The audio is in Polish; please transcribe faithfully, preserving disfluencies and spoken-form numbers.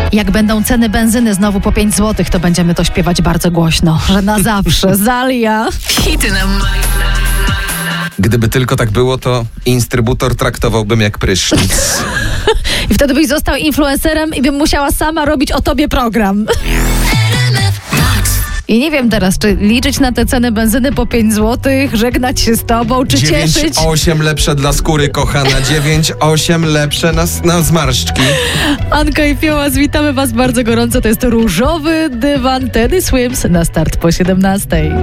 Jak będą ceny benzyny znowu po pięć złotych, to będziemy to śpiewać bardzo głośno, że na zawsze. Zalia. Hity na Gdyby tylko tak było, to instrybutor traktowałbym jak prysznic. I wtedy byś został influencerem i bym musiała sama robić o tobie program. I nie wiem teraz, czy liczyć na te ceny benzyny po pięć złotych, żegnać się z tobą, czy dziewięć cieszyć. osiem lepsze dla skóry, kochana. dziewięć osiem lepsze na, na zmarszczki. Anka i Fiołas, witamy was bardzo gorąco. To jest Różowy Dywan, Teddy Swims na start po siedemnastej.